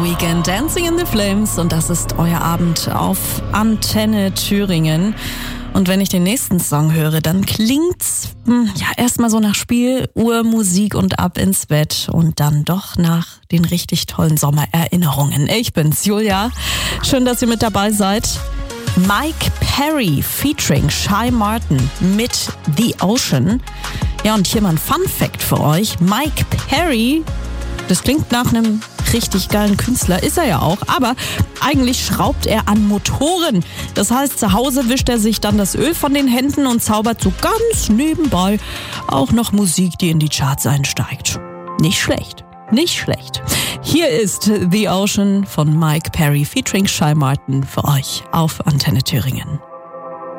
Weekend, Dancing in the Flames, und das ist euer Abend auf Antenne Thüringen. Und wenn ich den nächsten Song höre, dann klingt's erstmal so nach Spieluhrmusik und ab ins Bett und dann doch nach den richtig tollen Sommererinnerungen. Ich bin's, Julia. Schön, dass ihr mit dabei seid. Mike Perry featuring Shy Martin mit The Ocean. Ja, und hier mal ein Fun Fact für euch. Mike Perry, das klingt nach einem richtig geilen Künstler, ist er ja auch, aber eigentlich schraubt er an Motoren. Das heißt, zu Hause wischt er sich dann das Öl von den Händen und zaubert so ganz nebenbei auch noch Musik, die in die Charts einsteigt. Nicht schlecht, nicht schlecht. Hier ist The Ocean von Mike Perry featuring Shy Martin für euch auf Antenne Thüringen.